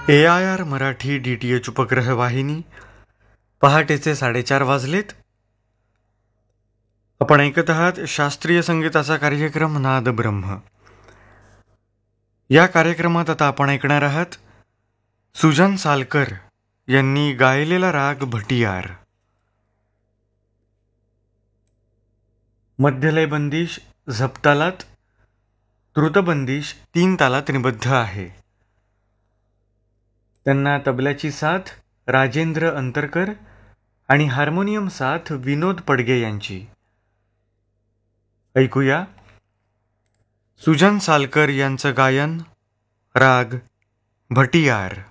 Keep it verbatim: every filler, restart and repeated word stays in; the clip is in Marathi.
A I R Marathi D T H उपग्रह वाहिनी. पहाटेचे साडेचार वाजलेत. आपण ऐकत आहात शास्त्रीय संगीताचा कार्यक्रम नाद ब्रह्म. या कार्यक्रमात आता आपण ऐकणार आहात सुजन सालकर यांनी गायलेला राग भटियार. मध्यलय बंदिश झपतालात, द्रुतबंदिश तीन तालात निबद्ध आहे. त्यांना तबल्याची साथ राजेंद्र अंतरकर आणि हार्मोनियम साथ विनोद पडगे यांची. ऐकूया सुजन सालकर यांचं गायन राग भटियार.